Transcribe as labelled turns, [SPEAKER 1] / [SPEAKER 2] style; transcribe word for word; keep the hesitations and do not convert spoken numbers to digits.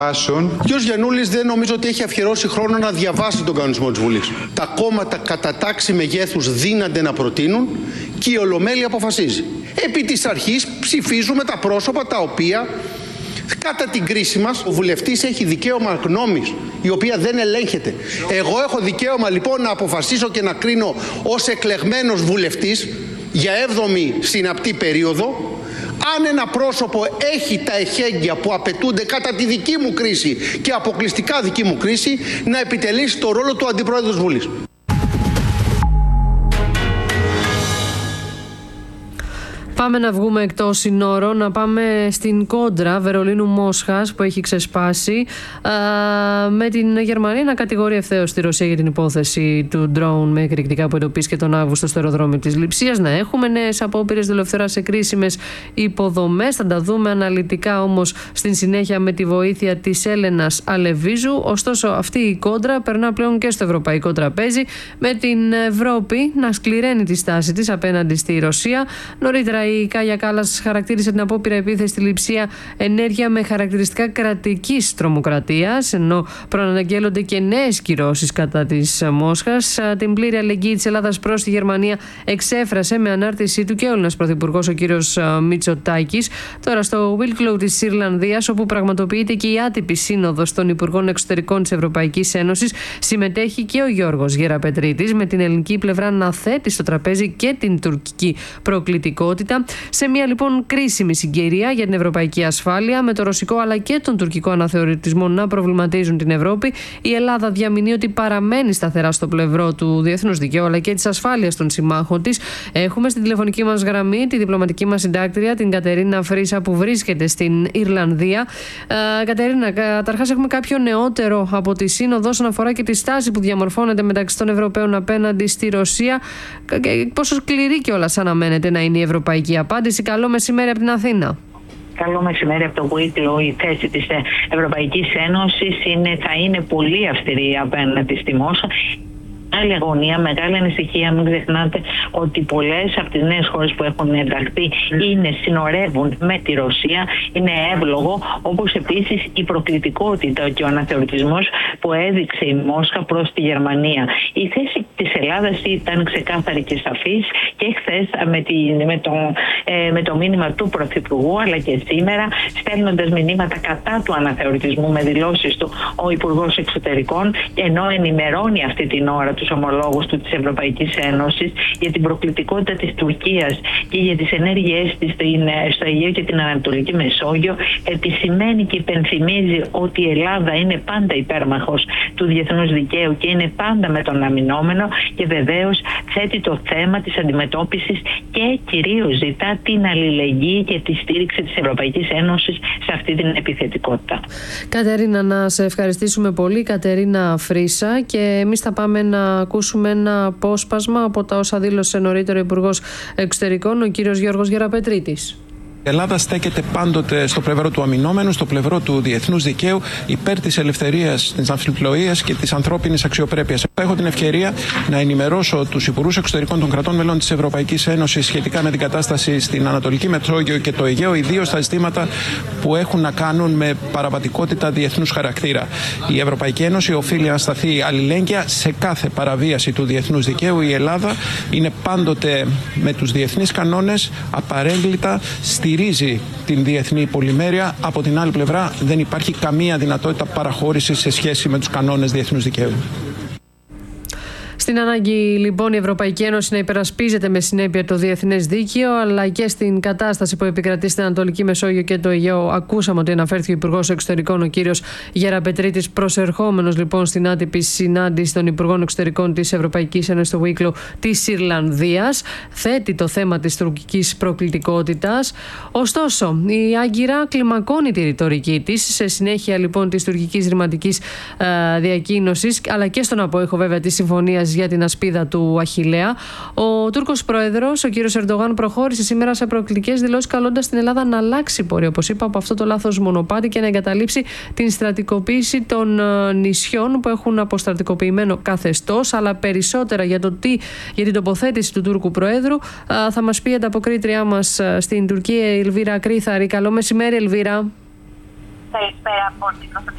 [SPEAKER 1] Ο κ. Γιαννούλης δεν νομίζω ότι έχει αφιερώσει χρόνο να διαβάσει τον κανονισμό της Βουλής. Τα κόμματα κατά τάξη μεγέθους δύνανται να προτείνουν και η Ολομέλεια αποφασίζει. Επί της αρχής ψηφίζουμε τα πρόσωπα τα οποία κατά την κρίση μας ο βουλευτής έχει δικαίωμα γνώμης, η οποία δεν ελέγχεται. Εγώ έχω δικαίωμα λοιπόν να αποφασίσω και να κρίνω ως εκλεγμένος βουλευτής για έβδομη συναπτή περίοδο αν ένα πρόσωπο έχει τα εχέγγυα που απαιτούνται κατά τη δική μου κρίση και αποκλειστικά δική μου κρίση να επιτελέσει το ρόλο του Αντιπρόεδρου της Βουλής.
[SPEAKER 2] Πάμε να βγούμε εκτός συνόρων, να πάμε στην κόντρα Βερολίνου-Μόσχας που έχει ξεσπάσει α, με την Γερμανία να κατηγορεί ευθέως τη Ρωσία για την υπόθεση του ντρόουν με εκρηκτικά που εντοπίστηκε τον Αύγουστο στο αεροδρόμιο της Λειψίας. Να έχουμε νέες απόπειρες δολοφθοράς σε κρίσιμες υποδομές. Θα τα δούμε αναλυτικά όμως στην συνέχεια με τη βοήθεια της Έλενας Αλεβίζου. Ωστόσο, αυτή η κόντρα περνά πλέον και στο ευρωπαϊκό τραπέζι, με την Ευρώπη να σκληραίνει τη στάση της απέναντι στη Ρωσία. Νωρίτερα η Κάγια Κάλλας χαρακτήρισε την απόπειρα επίθεση στη Λειψία ενέργεια με χαρακτηριστικά κρατικής τρομοκρατίας, ενώ προαναγγέλλονται και νέες κυρώσεις κατά της Μόσχας. Την πλήρη αλληλεγγύη της Ελλάδας προς τη Γερμανία εξέφρασε με ανάρτησή του και ο Έλληνας Πρωθυπουργός ο κύριος Μητσοτάκης. Τώρα στο Wicklow της Ιρλανδίας, όπου πραγματοποιείται και η άτυπη σύνοδος των Υπουργών Εξωτερικών της Ευρωπαϊκής Ένωσης, συμμετέχει και ο Γιώργος Γεραπετρίτης, με την ελληνική πλευρά να θέτει στο τραπέζι και την τουρκική προκλητικότητα. Σε μια λοιπόν κρίσιμη συγκυρία για την ευρωπαϊκή ασφάλεια, με το ρωσικό αλλά και τον τουρκικό αναθεωρητισμό να προβληματίζουν την Ευρώπη, η Ελλάδα διαμηνεί ότι παραμένει σταθερά στο πλευρό του διεθνούς δικαίου αλλά και της ασφάλειας των συμμάχων της. Έχουμε στην τηλεφωνική μας γραμμή τη διπλωματική μας συντάκτρια, την Κατερίνα Φρίσα, που βρίσκεται στην Ιρλανδία. Ε, Κατερίνα, καταρχάς έχουμε κάποιο νεότερο από τη Σύνοδο όσον αφορά και τη στάση που διαμορφώνεται μεταξύ των Ευρωπαίων απέναντι στη Ρωσία. Πόσο σκληρή κιόλας αναμένεται να είναι η ευρωπαϊκή απάντηση? Καλό μεσημέρι από την Αθήνα.
[SPEAKER 3] Καλό μεσημέρι από το Wicklow. Η θέση της Ευρωπαϊκής Ένωσης είναι, θα είναι πολύ αυστηρή απέναντι στη Μόσχα. Μεγάλη αγωνία, μεγάλη ανησυχία. Μην ξεχνάτε ότι πολλές από τις νέες χώρες που έχουν ενταχθεί είναι, συνορεύουν με τη Ρωσία. Είναι εύλογο, όπως επίσης η προκλητικότητα και ο αναθεωρητισμός που έδειξε η Μόσχα προς τη Γερμανία. Η θέση της Ελλάδας ήταν ξεκάθαρη και σαφής και χθες με, με, το, ε, με το μήνυμα του Πρωθυπουργού, αλλά και σήμερα στέλνοντας μηνύματα κατά του αναθεωρητισμού με δηλώσεις του ο Υπουργός Εξωτερικών, ενώ ενημερώνει αυτή την ώρα τους ομολόγους του της Ευρωπαϊκής Ένωσης για την προκλητικότητα της Τουρκίας και για τις ενέργειές της στο Αιγαίο και την Ανατολική Μεσόγειο, επισημαίνει και υπενθυμίζει ότι η Ελλάδα είναι πάντα υπέρμαχος του διεθνούς δικαίου και είναι πάντα με τον αμυνόμενο, και βεβαίως θέτει το θέμα της αντιμετώπισης και κυρίως ζητά την αλληλεγγύη και τη στήριξη της Ευρωπαϊκής Ένωσης σε αυτή την επιθετικότητα.
[SPEAKER 2] Κατερίνα, να σε ευχαριστήσουμε πολύ, Κατερίνα Φρίσα, και εμείς θα πάμε να ακούσουμε ένα απόσπασμα από τα όσα δήλωσε νωρίτερα ο Υπουργός Εξωτερικών, ο κύριος Γιώργος Γεραπετρίτης.
[SPEAKER 4] Η Ελλάδα στέκεται πάντοτε στο πλευρό του αμυνόμενου, στο πλευρό του διεθνούς δικαίου, υπέρ της ελευθερίας, της αμφιπλοείας και της ανθρώπινης αξιοπρέπειας. Έχω την ευκαιρία να ενημερώσω τους Υπουργούς Εξωτερικών των κρατών μελών της Ευρωπαϊκής Ένωσης σχετικά με την κατάσταση στην Ανατολική Μεσόγειο και το Αιγαίο, ιδίως στα ζητήματα που έχουν να κάνουν με παραβατικότητα διεθνούς χαρακτήρα. Η Ευρωπαϊκή Ένωση οφείλει να σταθεί αλληλέγγυα σε κάθε παραβίαση του διεθνούς δικαίου. Η Ελλάδα είναι πάντοτε με τους διεθνείς κανόνες, απαρέγκλητα, στηρίζει την διεθνή πολυμέρεια. Από την άλλη πλευρά δεν υπάρχει καμία δυνατότητα παραχώρησης σε σχέση με τους κανόνες διεθνούς δικαίου.
[SPEAKER 2] Στην ανάγκη λοιπόν η Ευρωπαϊκή Ένωση να υπερασπίζεται με συνέπεια το διεθνές δίκαιο, αλλά και στην κατάσταση που επικρατεί στην Ανατολική Μεσόγειο και το Αιγαίο, ακούσαμε ότι αναφέρθηκε ο Υπουργός Εξωτερικών, ο κύριος Γεραπετρίτης, προσερχόμενος λοιπόν στην άτυπη συνάντηση των Υπουργών Εξωτερικών της Ευρωπαϊκής Ένωσης στο Wicklow της Ιρλανδίας. Θέτει το θέμα της τουρκικής προκλητικότητας. Ωστόσο, η Άγκυρα κλιμακώνει τη ρητορική της σε συνέχεια λοιπόν της τουρκικής ρηματικής ε, διακοίνωσης, αλλά και στον απόϊχο βέβαια της συμφωνίας για την ασπίδα του Αχιλλέα. Ο Τούρκος πρόεδρος, ο κύριος Ερντογάν, προχώρησε σήμερα σε προκλητικές δηλώσεις, καλώντας την Ελλάδα να αλλάξει πορεία, όπως είπα, από αυτό το λάθος μονοπάτι και να εγκαταλείψει την στρατικοποίηση των νησιών που έχουν αποστρατικοποιημένο καθεστώς. Αλλά περισσότερα για, το τι, για την τοποθέτηση του Τούρκου Προέδρου θα μας πει η ανταποκρίτριά μας στην Τουρκία, η Ελβίρα Κρήθαρη. Καλό μεσημέρι, Ελβίρα.
[SPEAKER 5] Καλησπέρα από την